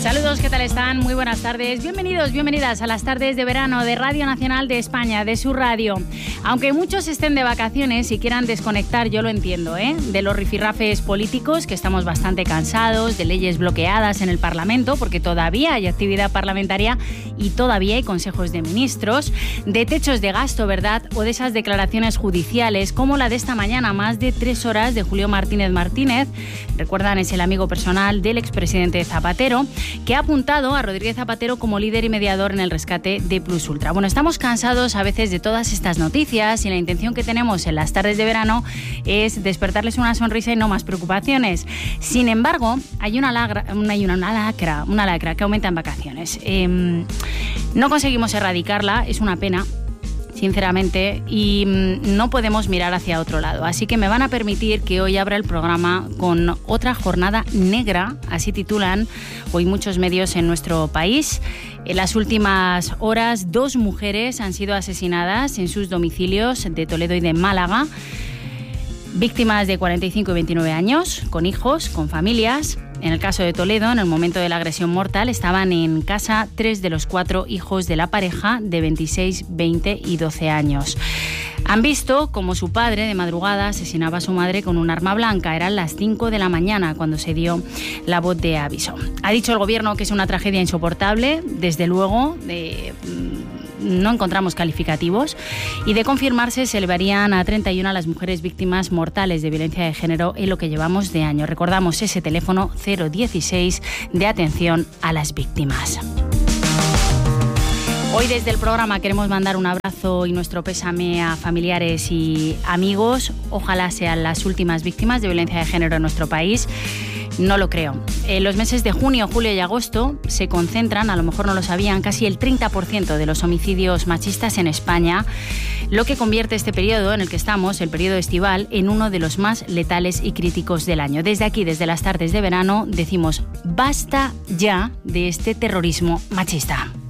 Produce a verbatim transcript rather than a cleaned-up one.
Saludos, ¿qué tal están? Muy buenas tardes. Bienvenidos, bienvenidas a las tardes de verano de Radio Nacional de España, de su radio. Aunque muchos estén de vacaciones y quieran desconectar, yo lo entiendo, ¿eh? De los rifirrafes políticos, que estamos bastante cansados, de leyes bloqueadas en el Parlamento, porque todavía hay actividad parlamentaria y todavía hay consejos de ministros, de techos de gasto, ¿verdad? O de esas declaraciones judiciales, como la de esta mañana, más de tres horas, de Julio Martínez Martínez. Recuerdan, es el amigo personal del expresidente Zapatero, que ha apuntado a Rodríguez Zapatero como líder y mediador en el rescate de Plus Ultra. Bueno, estamos cansados a veces de todas estas noticias y la intención que tenemos en las tardes de verano es despertarles una sonrisa y no más preocupaciones. Sin embargo, hay una, lagra, una, hay una, una lacra, una lacra que aumenta en vacaciones. Eh, no conseguimos erradicarla, es una pena, sinceramente, y no podemos mirar hacia otro lado. Así que me van a permitir que hoy abra el programa con otra jornada negra, así titulan hoy muchos medios en nuestro país. En las últimas horas, dos mujeres han sido asesinadas en sus domicilios de Toledo y de Málaga. Víctimas de cuarenta y cinco y veintinueve años, con hijos, con familias. En el caso de Toledo, en el momento de la agresión mortal, estaban en casa tres de los cuatro hijos de la pareja de veintiséis, veinte y doce años. Han visto cómo su padre, de madrugada, asesinaba a su madre con un arma blanca. Eran las cinco de la mañana cuando se dio la voz de aviso. Ha dicho el gobierno que es una tragedia insoportable, desde luego, de... no encontramos calificativos, y de confirmarse se elevarían a treinta y una las mujeres víctimas mortales de violencia de género en lo que llevamos de año. Recordamos ese teléfono cero dieciséis de atención a las víctimas. Hoy desde el programa queremos mandar un abrazo y nuestro pésame a familiares y amigos. Ojalá sean las últimas víctimas de violencia de género en nuestro país. No lo creo. En los meses de junio, julio y agosto se concentran, a lo mejor no lo sabían, casi el treinta por ciento de los homicidios machistas en España, lo que convierte este periodo en el que estamos, el periodo estival, en uno de los más letales y críticos del año. Desde aquí, desde las tardes de verano, decimos basta ya de este terrorismo machista.